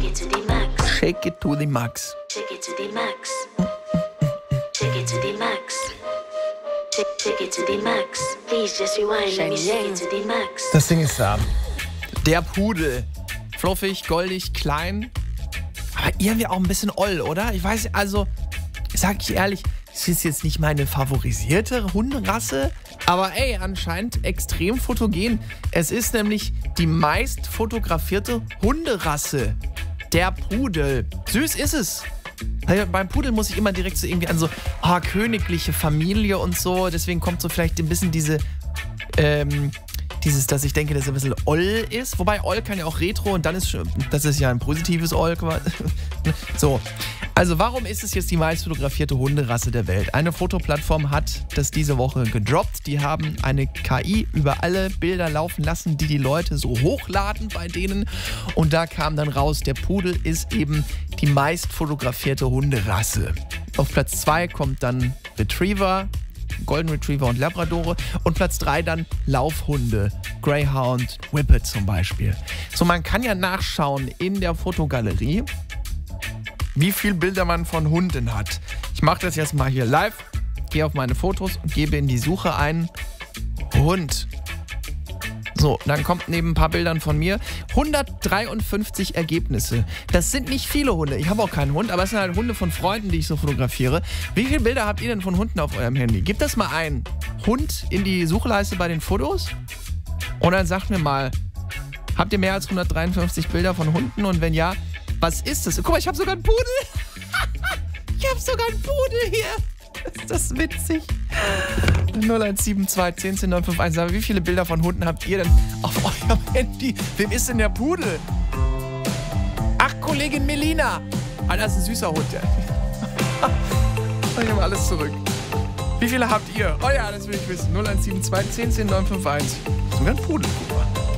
it to the max. Shake it to the max. Shake it to the max. Shake it to the max. Shake it to the max. Please just rewind. Let me shake it to the max. Das Ding ist da. Der Pudel. Fluffig, goldig, klein. Aber irgendwie auch ein bisschen oll, oder? Ich weiß, also, sag ich ehrlich, es ist jetzt nicht meine favorisierte Hunderasse, aber ey, anscheinend extrem fotogen. Es ist nämlich die meist fotografierte Hunderasse. Der Pudel. Süß ist es. Beim Pudel muss ich immer direkt so irgendwie an so königliche Familie und so. Deswegen kommt so vielleicht ein bisschen dass ich denke, dass er ein bisschen oll ist. Wobei oll kann ja auch retro und dann ist das ist ja ein positives oll. So. Also warum ist es jetzt die meist fotografierte Hunderasse der Welt? Eine Fotoplattform hat das diese Woche gedroppt. Die haben eine KI über alle Bilder laufen lassen, die Leute so hochladen bei denen. Und da kam dann raus, der Pudel ist eben die meist fotografierte Hunderasse. Auf Platz 2 kommt dann Retriever, Golden Retriever und Labradore. Und Platz 3 dann Laufhunde, Greyhound, Whippet zum Beispiel. So, man kann ja nachschauen in der Fotogalerie, wie viele Bilder man von Hunden hat. Ich mache das jetzt mal hier live, gehe auf meine Fotos und gebe in die Suche ein Hund. So, dann kommt neben ein paar Bildern von mir 153 Ergebnisse. Das sind nicht viele Hunde. Ich habe auch keinen Hund, aber es sind halt Hunde von Freunden, die ich so fotografiere. Wie viele Bilder habt ihr denn von Hunden auf eurem Handy? Gebt das mal ein. Hund in die Suchleiste bei den Fotos. Und dann sagt mir mal, habt ihr mehr als 153 Bilder von Hunden? Und wenn ja, was ist das? Guck mal, ich habe sogar einen Pudel. Ich habe sogar einen Pudel hier. Ist das witzig? 0172 10 10 951. Aber wie viele Bilder von Hunden habt ihr denn auf eurem Handy? Wem ist denn der Pudel? Ach, Kollegin Melina. Ah, das ist ein süßer Hund. Ja. Ich nehme alles zurück. Wie viele habt ihr? Oh ja, das will ich wissen. 0172 10 10 951. Sogar ein Pudel, guck mal.